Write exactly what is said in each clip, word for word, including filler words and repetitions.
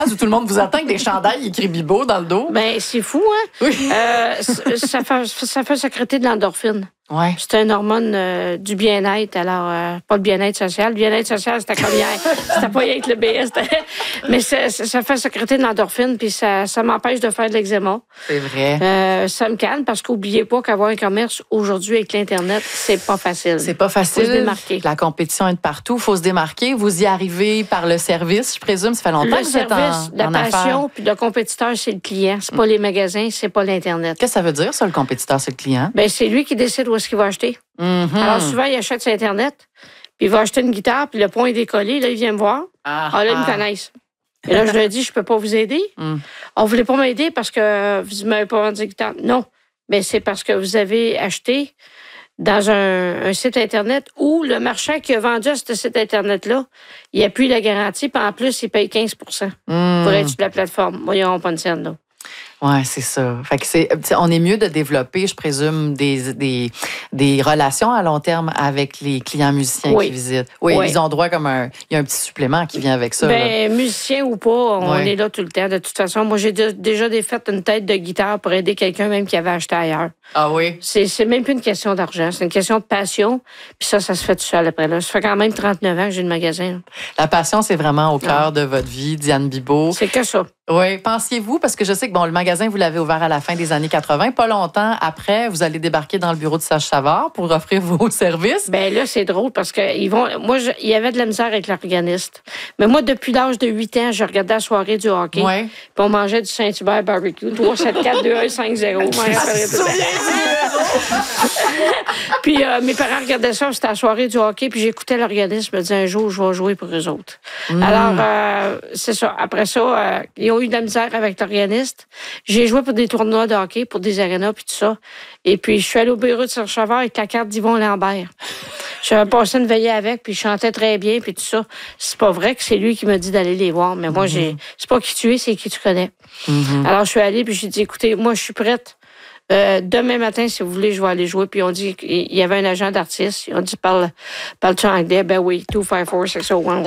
où tout le monde vous attend avec des chandails écrits Bibo dans le dos. Ben c'est fou, hein? Oui. Euh, ça, fait, ça fait sécréter de l'endorphine. Ouais. C'est un hormone euh, du bien-être. Alors, euh, pas le bien-être social. Le bien-être social, c'était comme hier. C'était pas rien que le B S. Mais ça, ça fait sécréter de l'endorphine, puis ça, ça m'empêche de faire de l'eczéma. C'est vrai. Euh, ça me calme parce qu'oubliez pas qu'avoir un commerce aujourd'hui avec l'Internet, c'est pas facile. C'est pas facile. Faut se démarquer. La compétition est de partout. Faut se démarquer. Vous y arrivez par le service, je présume. Ça fait longtemps Le que vous êtes service, en, la en passion, affaires. puis le compétiteur, c'est le client. C'est pas les magasins, c'est pas l'Internet. Qu'est-ce que ça veut dire, ça, le compétiteur, c'est le client? Ben, c'est lui qui décide où est-ce qu'il va acheter. Mm-hmm. Alors, souvent, il achète sur Internet, puis il va acheter une guitare, puis le point est décollé. Là, il vient me voir. Ah, Ah, là, ils me ah. connaissent. Et là, je leur dis, je peux pas vous aider. Mm. On ne voulait pas m'aider parce que vous ne m'avez pas vendu de guitare. Non, mais c'est parce que vous avez acheté dans un, un site Internet où le marchand qui a vendu à ce site Internet-là, il appuie la garantie, puis en plus, il paye quinze pour cent Mm. pour être sur la plateforme. Moi, ils n'auront pas une scène, là. Oui, c'est ça. Fait que c'est, on est mieux de développer, je présume, des, des, des relations à long terme avec les clients musiciens Oui. qui visitent. Oui, Oui. ils ont droit comme un... Il y a un petit supplément qui vient avec ça. là. Ben, musicien ou pas, on Ouais. est là tout le temps. De toute façon, moi, j'ai de- déjà fait une tête de guitare pour aider quelqu'un même qui avait acheté ailleurs. Ah oui? C'est, c'est même plus une question d'argent, c'est une question de passion. Puis ça, ça se fait tout seul après. Là. Ça fait quand même trente-neuf ans que j'ai le magasin. là. La passion, c'est vraiment au cœur de votre vie, Diane Bibeau. C'est que ça. Oui, pensiez-vous, parce que je sais que bon, le magasin, vous l'avez ouvert à la fin des années quatre-vingt. Pas longtemps après, vous allez débarquer dans le bureau de Serge Savard pour offrir vos services. Ben là, c'est drôle parce que ils vont. Moi, je- il y avait de la misère avec l'organiste. Mais moi, depuis l'âge de huit ans, je regardais la soirée du hockey. Ouais. Puis on mangeait du Saint-Hubert barbecue. trois, sept, quatre, deux, un, cinq, zéro. Je m'en rappellerai plus. Puis euh, mes parents regardaient ça, c'était la soirée du hockey, puis j'écoutais l'organiste, je me disais un jour, je vais jouer pour eux autres. Alors, euh, c'est ça. Après ça, euh, ils ont eu de la misère avec l'organiste. J'ai joué pour des tournois de hockey, pour des arénas, puis tout ça. Et puis, je suis allée au bureau de Serge Savard avec la carte d'Yvon Lambert. J'avais passé une veillée avec, puis je chantais très bien, puis tout ça. C'est pas vrai que c'est lui qui m'a dit d'aller les voir, mais moi, j'ai, c'est pas qui tu es, c'est qui tu connais. Mm-hmm. Alors, je suis allée, puis j'ai dit, écoutez, moi, je suis prête. Euh, demain matin, si vous voulez, je vais aller jouer. Puis on dit qu'il y avait un agent d'artiste. Ils ont dit, parle, parle-tu anglais? Ben oui, deux cinq quatre six zéro un.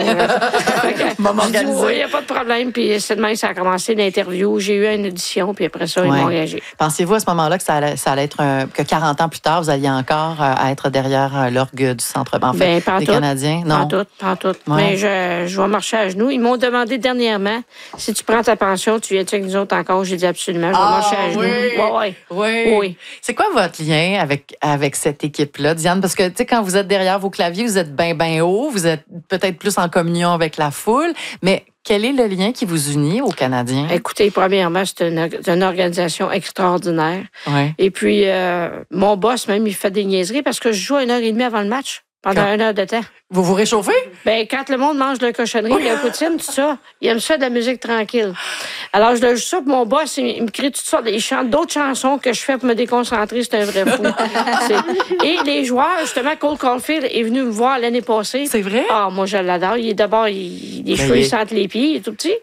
Maman J'ai dit, organisée. oui, il n'y a pas de problème. Puis c'est demain, ça a commencé l'interview. J'ai eu une audition, puis après ça, ils Ouais. m'ont engagé. Pensez-vous à ce moment-là que ça allait, ça allait être un- que quarante ans plus tard, vous alliez encore euh, être derrière euh, l'orgue du centre en fait, Ben, des pantoute. Canadiens? Pas Non. tout, pas tout. Ouais. Mais je, je vais marcher à genoux. Ils m'ont demandé dernièrement, si tu prends ta pension, tu viens avec nous autres encore? J'ai dit absolument, je vais Ah, marcher à genoux. oui. Ouais, ouais. Oui. Oui. C'est quoi votre lien avec, avec cette équipe-là, Diane? Parce que, tu sais, quand vous êtes derrière vos claviers, vous êtes bien, bien haut, vous êtes peut-être plus en communion avec la foule, mais quel est le lien qui vous unit aux Canadiens? Écoutez, premièrement, c'est une, c'est une organisation extraordinaire. Oui. Et puis, euh, mon boss, même, il fait des niaiseries parce que je joue une heure et demie avant le match, pendant Quand? une heure de temps. Vous vous réchauffez? Ben, quand le monde mange de la cochonnerie, la poutine, tout ça, il aime ça de la musique tranquille. Alors, je le joue ça, puis mon boss, il, il me crie tout ça, il chante d'autres chansons que je fais pour me déconcentrer, c'est un vrai fou. C'est- Et les joueurs, justement, Cole Caulfield est venu me voir l'année passée. C'est vrai? Ah, moi, je l'adore. Il est d'abord, il, les Ben, cheveux, il ils est- sentent les pieds, il est tout petit.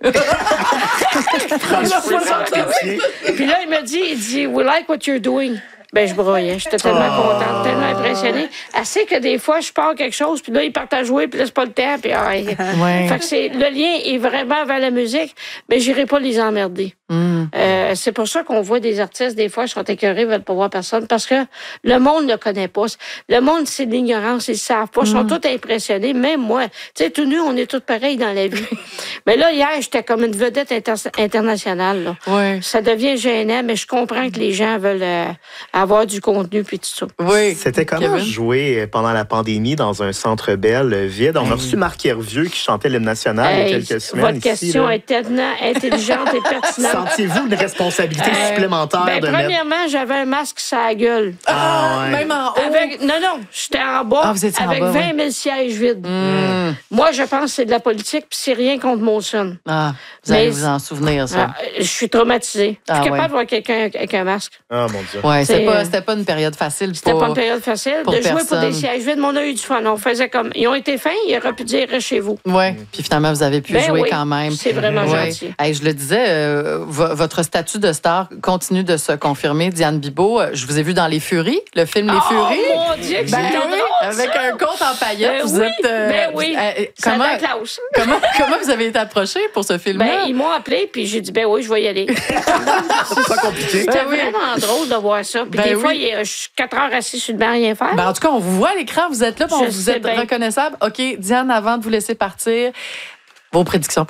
Puis là, il me dit, il dit, we like what you're doing. Ben, je broyais. J'étais tellement contente, tellement impressionnée. Assez que des fois, je pars quelque chose, puis là, ils partent à jouer, puis là, c'est pas le temps. Puis, ah, Ouais. Fait que c'est, le lien est vraiment vers la musique, mais j'irai pas les emmerder. Mm. Euh, c'est pour ça qu'on voit des artistes, des fois, ils sont écœurés, ils veulent pas voir personne, parce que le monde ne connaît pas. Le monde, c'est de l'ignorance, ils savent pas. Ils sont tous impressionnés, même moi. Tu sais, tout nu, on est tous pareils dans la vie. Mais là, hier, j'étais comme une vedette inter- internationale, là. Oui. Ça devient gênant, mais je comprends que les gens veulent euh, avoir du contenu puis tout ça. Oui. C'était comment Kevin? jouer pendant la pandémie dans un centre Bell vide? On a reçu Marc Hervieux qui chantait l'hymne national il y a Hey, quelques semaines. votre ici, question là. est tellement intelligente et pertinente. Sentiez-vous une responsabilité Euh, supplémentaire ben, de mettre... premièrement, j'avais un masque sur la gueule. Ah, ouais. Même en haut. Avec, non, non, j'étais en bas Ah, vous étiez en avec bas, vingt mille sièges vides. Mm. Moi, je pense que c'est de la politique, puis c'est rien contre Molson. Ah, vous allez Mais- vous en souvenir, ça. Ah, je suis traumatisée. Je Ah, suis capable ouais. de voir quelqu'un avec un masque. Ah, mon Dieu. Ouais, c'était c'est- pas, c'était pas une période facile C'était pour... pas une période facile. pour de jouer pour personne. des sièges vides, mais on a eu du fun. On faisait comme. Ils ont été fins, il aurait pu dire reste chez vous. Oui, puis finalement, vous avez pu Ben jouer oui, quand même. c'est vraiment Ouais. gentil. Hey, je le disais, euh, vo- votre statut de star continue de se confirmer. Diane Bibeau, euh, je vous ai vu dans Les Furies, le film Les Furies. Oh mon Dieu, que Ben c'était oui. drôle! Avec un compte en paillettes, Ben vous oui, êtes... euh, ben oui. euh, Ça comment, a de la classe. comment, comment vous avez été approché pour ce film-là? Ben, ils m'ont appelé, puis j'ai dit, ben oui, je vais y aller. C'est pas compliqué. C'était Ben oui. vraiment drôle de voir ça. Puis Ben des oui. fois, il y a- je suis quatre heures assis sur le banc à rien faire. Ben, en tout cas, on vous voit à l'écran, vous êtes là, puis on Je vous sais êtes bien. reconnaissable. OK, Diane, avant de vous laisser partir, vos prédictions